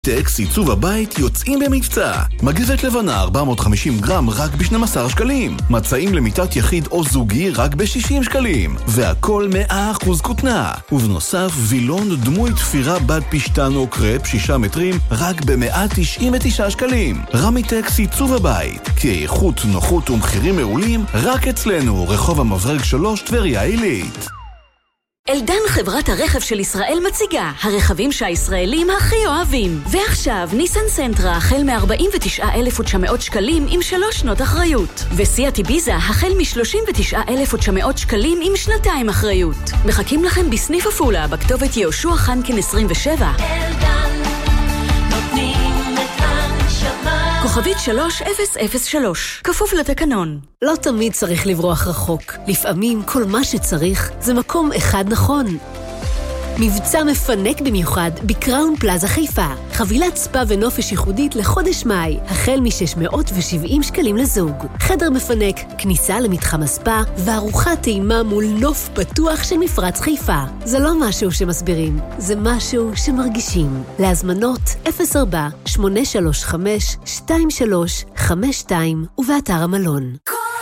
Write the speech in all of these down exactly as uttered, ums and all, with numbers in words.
טקס עיצוב הבית יוצאים במבצע. מגבת לבנה ארבע מאות וחמישים גרם רק ב-שנים עשר שקלים. מצעים למיטת יחיד או זוגי רק ב-שישים שקלים. והכל מאה אחוז כותנה. ובנוסף וילון דמוי תפירה בד פשטן או קרפ שישה מטרים רק ב-מאה תשעים ותשעה שקלים. רמיטקס עיצוב הבית. כי איכות, נוחות ומחירים מעולים רק אצלנו. רחוב המברג שלוש, טבריה עילית. אלדן, חברת הרכב של ישראל, מציגה הרכבים שהישראלים הכי אוהבים. ועכשיו ניסן סנטרה החל מ-ארבעים ותשעה אלף ותשע מאות שקלים עם שלוש שנות אחריות, וסיאט איביזה החל מ-שלושים ותשעה אלף ותשע מאות שקלים עם שנתיים אחריות. מחכים לכם בסניף עפולה בכתובת יהושע חנקין עשרים ושבע. אלדן, נותנים את הנשמה. כוכבית שלוש אפס אפס שלוש, כפוף לתקנון. לא תמיד צריך לברוח רחוק. לפעמים כל מה שצריך זה מקום אחד נכון. מבצע מפנק במיוחד בקראון פלאזה חיפה. חבילת ספה ונופש ייחודית לחודש מאי, החל מ-שש מאות ושבעים שקלים לזוג. חדר מפנק, כניסה למתחם הספה, וארוחת טעימה מול נוף פתוח של מפרץ חיפה. זה לא משהו שמסבירים, זה משהו שמרגישים. להזמנות אפס ארבע שמונה שלוש חמש שתיים שלוש חמש שתיים ובאתר המלון.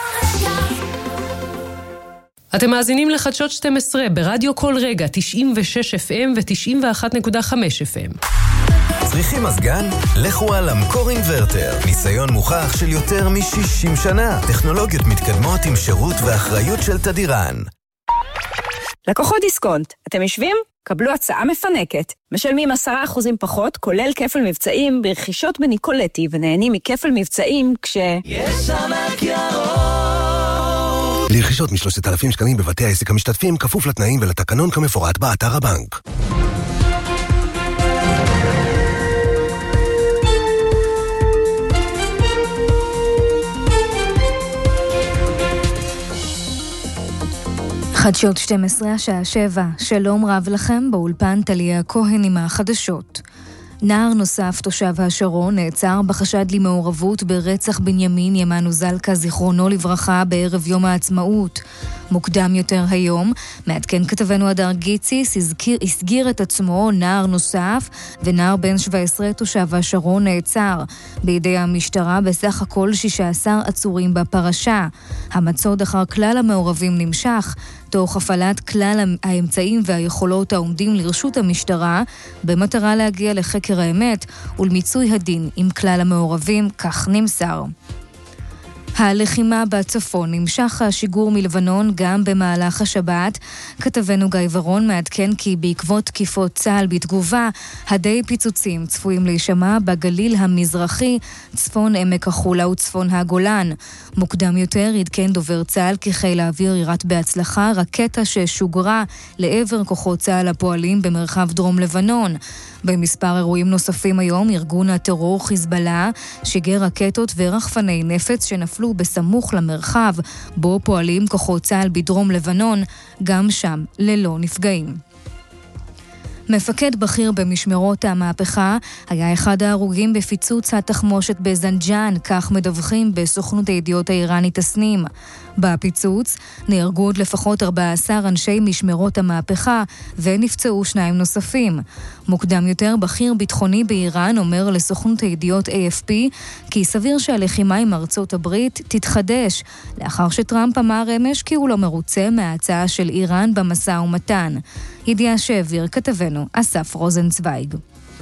אתם מאזינים לחדשות שתים עשרה ברדיו כל רגע תשעים ושש אף אם ו-תשעים ואחת נקודה חמש אף אם. צריכים מזגן? לכו על אמקור אינברטר. ניסיון מוכח של יותר מ-שישים שנה. טכנולוגיות מתקדמות עם שירות ואחריות של תדירן. לקוחות דיסקונט, אתם יושבים? קבלו הצעה מפנקת. משלמים עשרה אחוזים פחות, כולל כפל מבצעים ברכישות בניקולטי, ונהנים מכפל מבצעים כש... יש ענק ירוק. לרכישות מ-שלושת אלפים שקלים בבתי העסק המשתתפים, כפוף לתנאים ולתקנון כמפורט באתר הבנק. חדשות שתים עשרה, השעה שבע. שלום רב לכם, באולפן טליה כהן עם החדשות. נער נוסף, תושב השרון, נעצר בחשד למעורבות ברצח בנימין ימנו זלקה, זיכרונו לברכה, בערב יום העצמאות. מוקדם יותר היום, מעדכן כתבנו הדר גיציס, הסגיר, הסגיר את עצמו נער נוסף, ונער בן שבע עשרה, תושב השרון, נעצר. בידי המשטרה בסך הכל שישה עשר עצורים בפרשה. המצוד אחר כלל המעורבים נמשך, תוך הפעלת כלל האמצעים והיכולות העומדים לרשות המשטרה, במטרה להגיע לחקר האמת ולמיצוי הדין עם כלל המעורבים, כך נמסר. הלחימה בצפון, נמשך השיגור מלבנון גם במהלך השבת. כתבנו גיא ורון מעדכן כי בעקבות תקיפות צה"ל בתגובה, הדי פיצוצים צפויים להישמע בגליל המזרחי, צפון עמק החולה וצפון הגולן. מוקדם יותר עדכן דובר צה"ל כי חיל האוויר ירט בהצלחה רקטה ששוגרה לעבר כוחות צה"ל הפועלים במרחב דרום לבנון. במספר אירועים נוספים היום, ארגון הטרור חיזבאללה שיגר רקטות ורחפני נפץ שנפלו בסמוך למרחב בו פועלים כוחות צה"ל בדרום לבנון, גם שם ללא נפגעים. מפקד בכיר במשמרות המהפכה היה אחד ההרוגים בפיצוץ התחמושת בזנג'אן, כך מדווחים בסוכנות הידיעות האיראנית תסנים. בפיצוץ נהרגו עוד לפחות ארבעה עשר אנשי משמרות המהפכה ונפצעו שניים נוספים. מוקדם יותר בכיר ביטחוני באיראן אומר לסוכנות הידיעות איי אף פי כי סביר שהלחימה עם ארצות הברית תתחדש, לאחר שטראמפ אמר אמש כי הוא לא מרוצה מההצעה של איראן במשא ומתן. ידיעה שהעביר כתבנו אסף רוזנצוויג.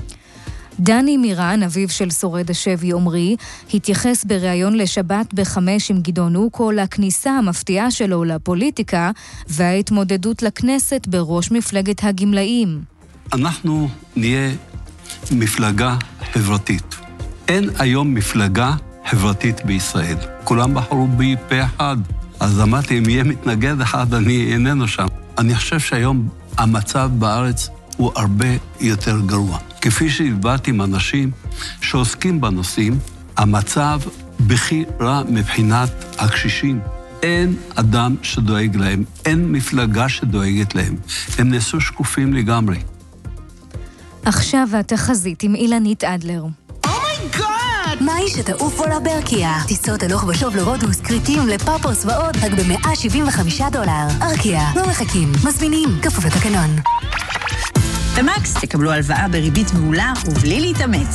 דני מירן, אביו של שורד השבי עומרי, התייחס בריאיון לשבת בחמש עם גדעון אוקו לכניסה המפתיעה שלו לפוליטיקה וההתמודדות לכנסת בראש מפלגת הגמלאים. אנחנו נהיה מפלגה חברתית. אין היום מפלגה חברתית בישראל. כולם בחרו בי פה אחד. אז אמרתי, אם יהיה מתנגד אחד, אני איננו שם. אני חושב שהיום המצב בארץ הוא הרבה יותר גרוע. כפי שהתבעתי עם אנשים שעוסקים בנושאים, המצב בכי רע מבחינת הקשישים. אין אדם שדואג להם, אין מפלגה שדואגת להם. הם נעשו שקופים לגמרי. עכשיו התחזית עם אילנית אדלר. מאי שתעוף עולה בארקיה. טיסות הלוך ושוב לרודוס, קריטים, לפאפוס ועוד, רק ב-מאה שבעים וחמישה דולר. ארקיה, לא מחכים, מזמינים, כפוף לתקנון. במקס תקבלו הלוואה בריבית מעולה ובלי להתאמץ.